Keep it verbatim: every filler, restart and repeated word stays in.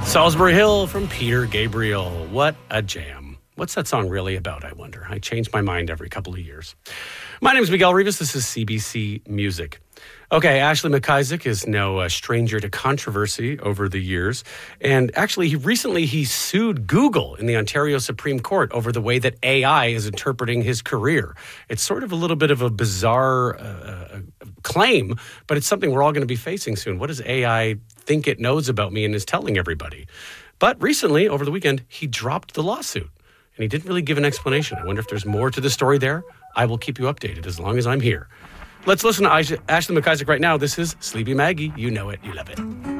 Salisbury Hill from Peter Gabriel. What a jam. What's that song really about, I wonder? I change my mind every couple of years. My name is Miguel Rivas. This is C B C Music. Okay, Ashley McIsaac is no uh, stranger to controversy over the years. And actually, he recently he sued Google in the Ontario Supreme Court over the way that A I is interpreting his career. It's sort of a little bit of a bizarre uh, claim, but it's something we're all going to be facing soon. What does A I think it knows about me and is telling everybody? But recently, over the weekend, he dropped the lawsuit. And he didn't really give an explanation. I wonder if there's more to the story there. I will keep you updated as long as I'm here. Let's listen to Ashley McIsaac right now. This is Sleepy Maggie. You know it. You love it.